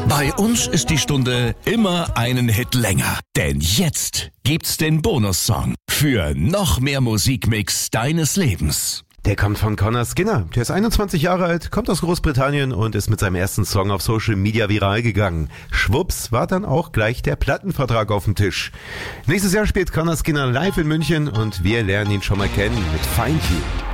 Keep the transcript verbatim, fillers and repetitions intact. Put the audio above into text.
Bei uns ist die Stunde immer einen Hit länger. Denn jetzt gibt's den Bonussong für noch mehr Musikmix deines Lebens. Der kommt von Conor Skinner. Der ist einundzwanzig Jahre alt, kommt aus Großbritannien und ist mit seinem ersten Song auf Social Media viral gegangen. Schwupps war dann auch gleich der Plattenvertrag auf dem Tisch. Nächstes Jahr spielt Conor Skinner live in München und wir lernen ihn schon mal kennen mit Find You.